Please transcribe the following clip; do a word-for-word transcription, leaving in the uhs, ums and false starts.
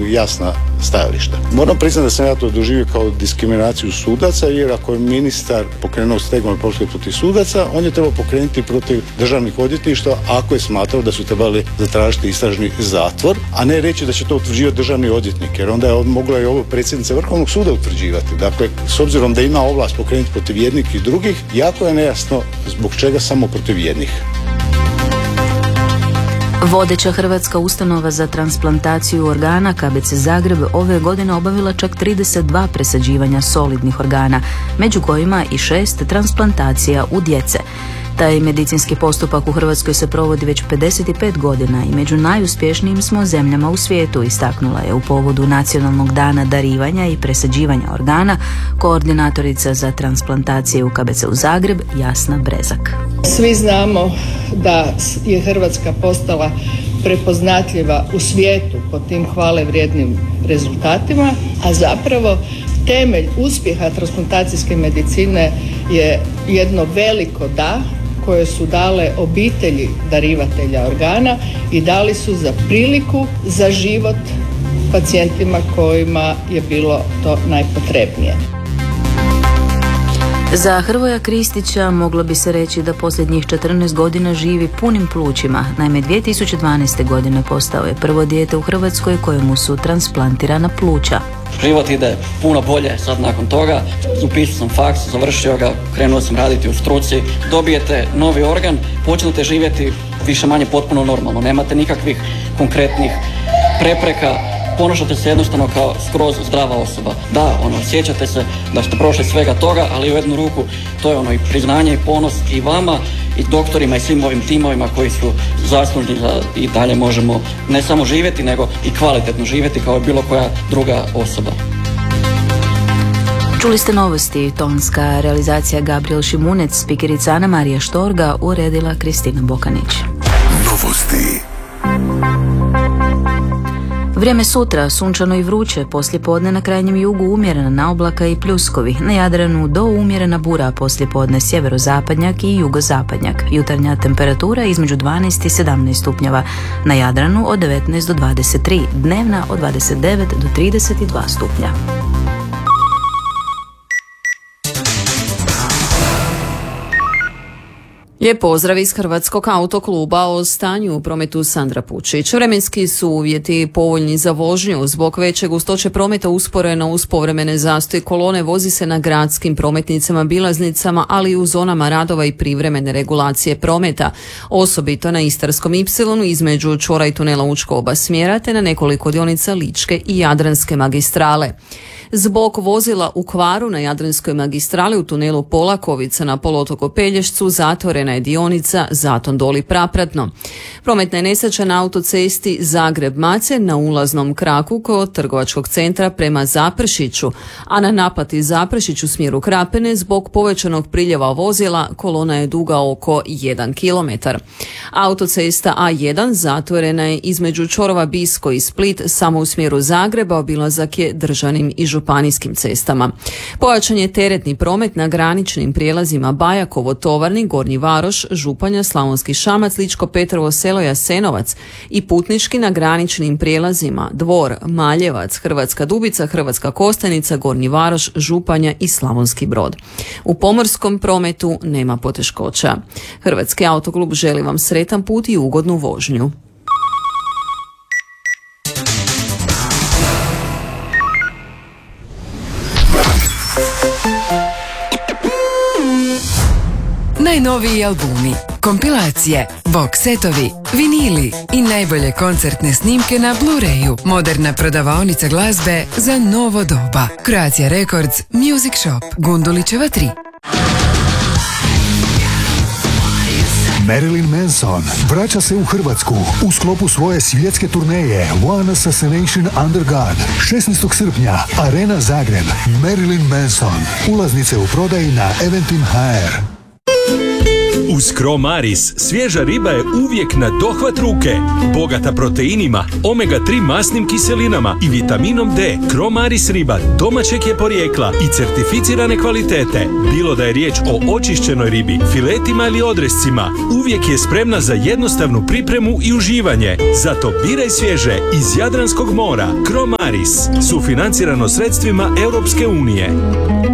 jasna stajališta. Moram priznati da sam ja to doživio kao diskriminaciju sudaca, jer ako je ministar pokrenuo stegovni postupak protiv sudaca, on je trebao pokrenuti protiv državnih odvjetništva ako je smatrao da su trebali zatražiti istražni zatvor, a ne reći da će to utvrđivati državni odvjetnik, jer onda je mogla i ovo predsjednica Vrhovnog suda utvrđivati. Dakle, s obzirom da ima ovlast pokrenuti protiv jednih i drugih, jako je nejasno zbog čega samo protiv jednih. Vodeća hrvatska ustanova za transplantaciju organa K B C Zagreb ove godine obavila čak trideset dva presađivanja solidnih organa, među kojima i šest transplantacija u djece. Taj medicinski postupak u Hrvatskoj se provodi već pedeset pet godina i među najuspješnijim smo zemljama u svijetu, istaknula je u povodu Nacionalnog dana darivanja i presađivanja organa koordinatorica za transplantacije u K B C u Zagreb Jasna Brezak. Svi znamo da je Hrvatska postala prepoznatljiva u svijetu po tim hvale vrijednim rezultatima, a zapravo temelj uspjeha transplantacijske medicine je jedno veliko da koje su dale obitelji darivatelja organa i dali su za priliku za život pacijentima kojima je bilo to najpotrebnije. Za Hrvoja Kristića moglo bi se reći da posljednjih četrnaest godina živi punim plućima. Naime, dvije tisuće dvanaeste. godine postao je prvo dijete u Hrvatskoj kojemu su transplantirana pluća. Život ide puno bolje sad nakon toga. Upisao sam faks, završio ga, krenuo sam raditi u struci. Dobijete novi organ, počnete živjeti više manje potpuno normalno. Nemate nikakvih konkretnih prepreka. Ponašate se jednostavno kao skroz zdrava osoba. Da, ono, sjećate se da ste prošli svega toga, ali u jednu ruku to je ono i priznanje i ponos i vama i doktorima i svim ovim timovima koji su zaslužni da i dalje možemo ne samo živjeti, nego i kvalitetno živjeti kao bilo koja druga osoba. Čuli ste novosti, tonska realizacija Gabriel Šimunec, spikerica Ana Marija Štorga, uredila Kristina Bokanić. Novosti. Vrijeme sutra, sunčano i vruće, poslijepodne na krajnjem jugu umjerena naoblaka i pljuskovi, na Jadranu do umjerena bura, poslijepodne sjeverozapadnjak i jugozapadnjak. Jutarnja temperatura između dvanaest i sedamnaest stupnjeva, na Jadranu od devetnaest do dvadeset tri, dnevna od dvadeset devet do trideset dva stupnja. Lijep pozdrav iz Hrvatskog autokluba. O stanju u prometu Sandra Pučić. Vremenski su uvjeti povoljni za vožnju. Zbog veće gustoće prometa usporeno uz povremene zastoje kolone vozi se na gradskim prometnicama, bilaznicama, ali i u zonama radova i privremene regulacije prometa. Osobito na Istarskom ipsilonu između čvora i tunela Učko oba smjera te na nekoliko dionica Ličke i Jadranske magistrale. Zbog vozila u kvaru na Jadranskoj magistrali u tunelu Polakovica na poluotoku Pelješcu zatvorena je dionica Zaton Doli Prapratno. Prometna je nesreća na autocesti Zagreb-Macelj na ulaznom kraku kod trgovačkog centra prema Zaprešiću, a na naplati Zaprešić u smjeru Krapine zbog povećanog priljeva vozila kolona je duga oko jedan kilometar. Autocesta A jedan zatvorena je između čvorova Bisko i Split samo u smjeru Zagreba, obilazak je državnim i županijskim cestama. Pojačan je teretni promet na graničnim prijelazima Bajakovo, Tovarnik, Gornji Varoš, Županja, Slavonski Šamac, Ličko Petrovo selo, Jasenovac i putnički na graničnim prijelazima Dvor, Maljevac, Hrvatska Dubica, Hrvatska Kostajnica, Gornji Varoš, Županja i Slavonski Brod. U pomorskom prometu nema poteškoća. Hrvatski autoklub želi vam sretan put i ugodnu vožnju. Najnoviji albumi, kompilacije, box setovi, vinili i najbolje koncertne snimke na Blu-rayu. Moderna prodavaonica glazbe za novo doba. Croatia Records, Music Shop, Gundulićeva tri. Marilyn Manson vraća se u Hrvatsku u sklopu svoje svjetske turneje One Assassination Under God. šesnaestog srpnja, Arena Zagreb. Marilyn Manson. Ulaznice u prodaji na Eventim точка hr. Uz Cromaris svježa riba je uvijek na dohvat ruke. Bogata proteinima, omega tri masnim kiselinama i vitaminom D. Cromaris riba domaćeg je porijekla i certificirane kvalitete. Bilo da je riječ o očišćenoj ribi, filetima ili odrescima, uvijek je spremna za jednostavnu pripremu i uživanje. Zato biraj svježe iz Jadranskog mora. Cromaris, sufinancirano sredstvima Europske unije.